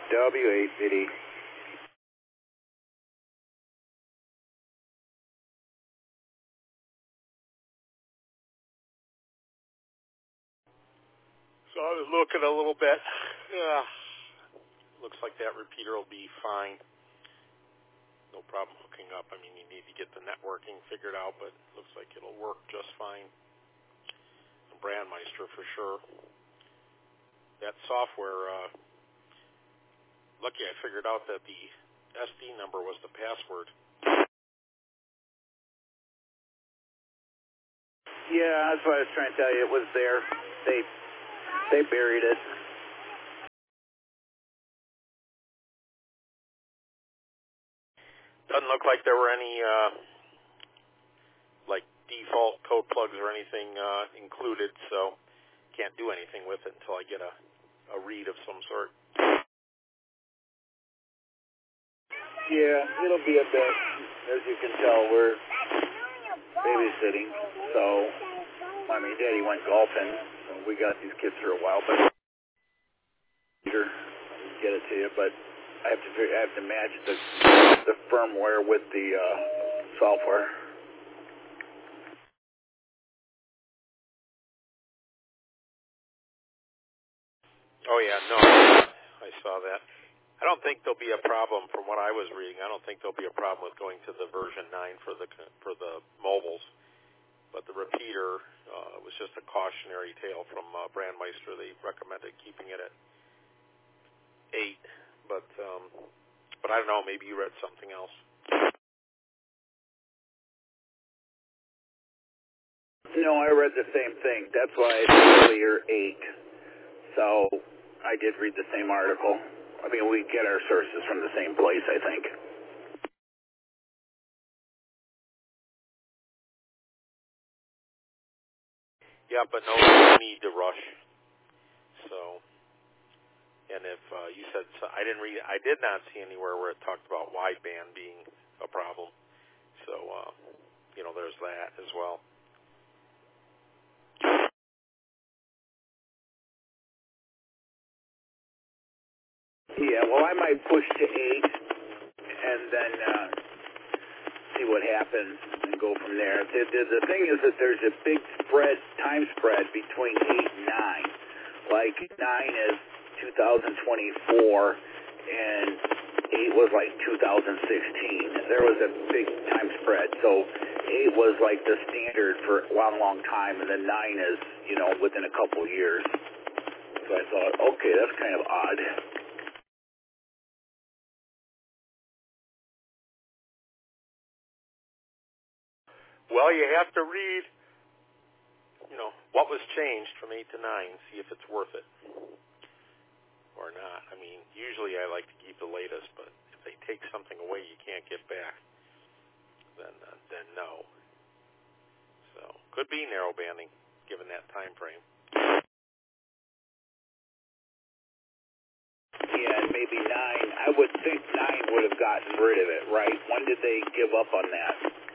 W8BD. So I was looking a little bit. Looks like that repeater will be fine. No problem hooking up. I mean, you need to get the networking figured out, but it looks like it'll work just fine. And Brandmeister for sure. That software, lucky I figured out that the SD number was the password. Yeah, that's what I was trying to tell you. It was there. They buried it. Doesn't look like there were any like default code plugs or anything included, so can't do anything with it until I get a read of some sort. Yeah, it'll be a bit. As you can tell, we're babysitting, so I mean, Daddy went golfing, so we got these kids for a while, but get it to you, but I have to match the firmware with the software. Oh yeah, no, I saw that. I don't think there'll be a problem from what I was reading. I don't think there'll be a problem with going to the version 9 for the mobiles, but the repeater was just a cautionary tale from Brandmeister. They recommended keeping it at 8, but I don't know. Maybe you read something else. No, I read the same thing. That's why I said earlier 8. So I did read the same article. I mean, we get our sources from the same place, I think. Yeah, but no need to rush. So, and if you said so, I did not see anywhere where it talked about wideband being a problem. So, there's that as well. Yeah, well, I might push to 8 and then see what happens and go from there. The thing is that there's a big time spread between 8 and 9. Like 9 is 2024 and 8 was like 2016. There was a big time spread. So 8 was like the standard for a long, long time, and then 9 is, within a couple of years. So I thought, okay, that's kind of odd. Well, you have to read, what was changed from 8 to 9, see if it's worth it or not. I mean, usually I like to keep the latest, but if they take something away you can't get back, then no. So, could be narrowbanding, given that time frame. Yeah, and maybe 9. I would think 9 would have gotten rid of it, right? When did they give up on that?